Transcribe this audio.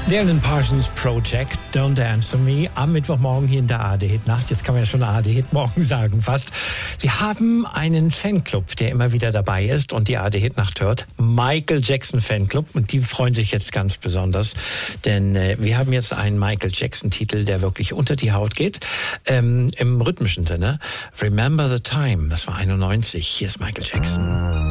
The Alan Parsons Project, Don't Answer Me, am Mittwochmorgen hier in der ARD-Hit-Nacht. Jetzt kann man ja schon ARD-Hit-Morgen sagen fast. Wir haben einen Fanclub, der immer wieder dabei ist und die ARD-Hit-Nacht hört. Michael Jackson Fanclub. Und die freuen sich jetzt ganz besonders, denn wir haben jetzt einen Michael Jackson-Titel, der wirklich unter die Haut geht. Im rhythmischen Sinne. Remember the Time, das war 91. Hier ist Michael Jackson.